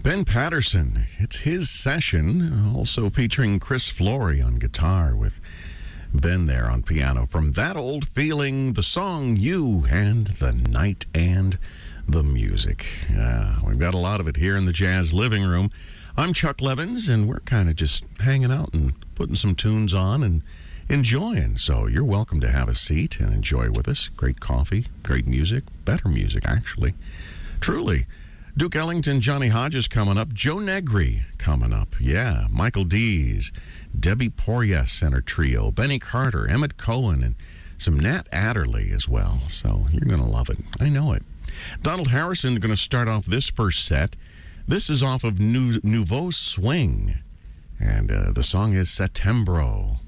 Ben Patterson, it's his session, also featuring Chris Flory on guitar with Ben there on piano. From That Old Feeling, the song You and the Night and the Music. We've got a lot of it here in the Jazz Living Room. I'm Chuck Levins, and we're kind of just hanging out and putting some tunes on and enjoying. So you're welcome to have a seat and enjoy with us. Great coffee, great music, better music, actually. Truly. Duke Ellington, Johnny Hodges coming up. Joe Negri coming up. Yeah, Michael Dees, Debbie Porras center trio, Benny Carter, Emmett Cohen, and some Nat Adderley as well. So you're going to love it. I know it. Donald Harrison going to start off this first set. This is off of Nouveau Swing, and the song is Settembro.